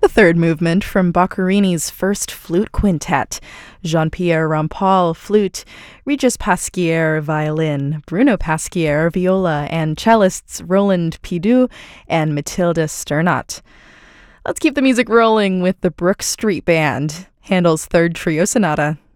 the third movement from Boccherini's First Flute Quintet. Jean-Pierre Rampal, flute, Regis Pasquier, violin, Bruno Pasquier, viola, and cellists Roland Pidou and Mathilde Sternat. Let's keep the music rolling with the Brook Street Band, Handel's Third Trio Sonata.